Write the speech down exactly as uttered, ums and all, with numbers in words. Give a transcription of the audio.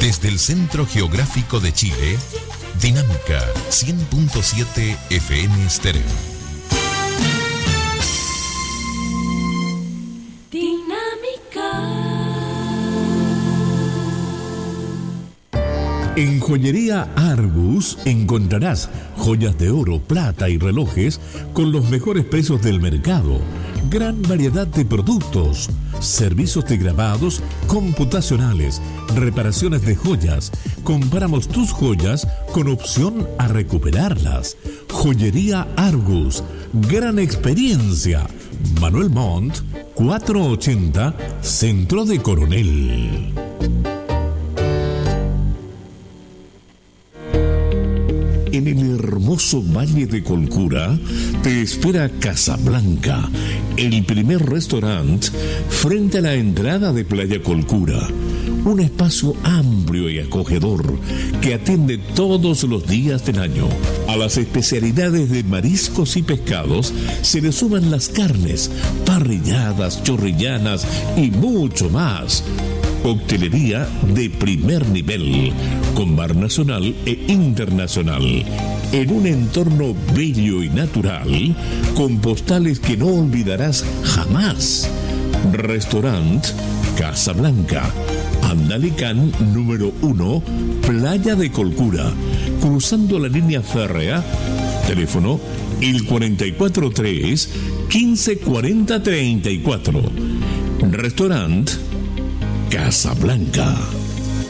Desde el Centro Geográfico de Chile, Dinámica cien punto siete F M Estéreo. En Joyería Argus encontrarás joyas de oro, plata y relojes con los mejores precios del mercado. Gran variedad de productos, servicios de grabados computacionales, reparaciones de joyas. Compramos tus joyas con opción a recuperarlas. Joyería Argus, gran experiencia. Manuel Montt, cuatrocientos ochenta, Centro de Coronel. En el hermoso Valle de Colcura te espera Casablanca, el primer restaurante frente a la entrada de Playa Colcura. Un espacio amplio y acogedor que atiende todos los días del año. A las especialidades de mariscos y pescados se le suman las carnes, parrilladas, chorrillanas y mucho más. Coctelería de primer nivel, con bar nacional e internacional, en un entorno bello y natural, con postales que no olvidarás jamás. Restaurant Casablanca, Andalicán número uno, Playa de Colcura, cruzando la línea férrea. Teléfono el cuarenta y cuatro tres, quince cuarenta treinta y cuatro. Restaurant Casablanca.